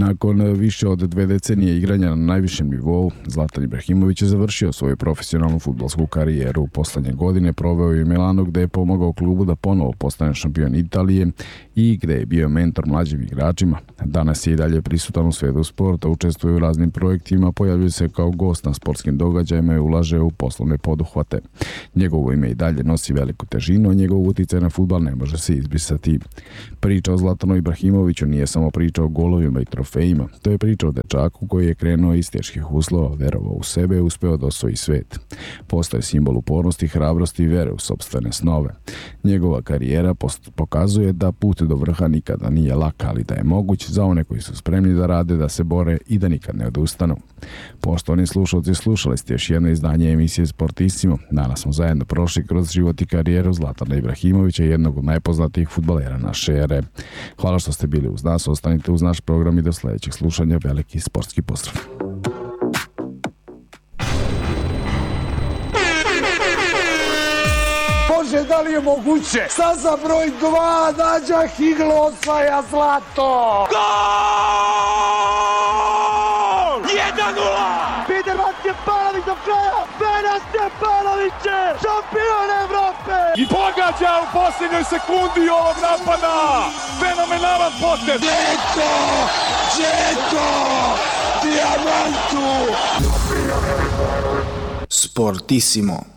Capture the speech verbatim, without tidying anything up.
Nakon više od dve decenije igranja na najvišem nivou, Zlatan Ibrahimović je završio svoju profesionalnu fudbalsku karijeru. Poslednje godine proveo je u Milanu, gde je pomogao klubu da ponovo postane šampion Italije i gde je bio mentor mlađim igračima. Danas je i dalje prisutan u svetu sporta, učestvuje u raznim projektima, pojavljuje se kao gost na sportskim događajima i ulaže u poslovne poduhvate. Njegovo ime i dalje nosi veliku težinu, a njegov uticaj na fudbal ne može se izbrisati. Priča o Zlatanu Ibrahimoviću nije samo priča o golovima i trofejima, to je priča o dečaku koji je krenuo iz teških uslova, verovao u sebe i uspeo da osvoji svet. Postaje simbol upornosti, hrabrosti i vere u sopstvene snove. Njegova karijera pokazuje da put do vrha nikada nije lak, ali da je moguć za one koji su spremni da rade, da se bore i da nikad ne odustanu. Poštovani slušalci, slušali ste još jedno izdanje emisije Sportissimo. Danas smo zajedno prošli kroz život i karijeru Zlatana Ibrahimovića, jednog od najpoznatijih fudbalera naše ere. Hvala što ste bili uz nas, ostanite uz naš program i do sledećeg slušanja. Veliki sportski pozdrav. Bože, da li je moguće? Sad za broj dva Nađa Higlo osvaja zlato! Gol! jedan nula! Videla Stjepanović do kraja! Vera Stjepanoviće! Šampion Evrope! I pogađa u posljednjoj sekundi ovog napada! Fenomenalan potez! Džeto! Džeto! Diamantu! Sportissimo.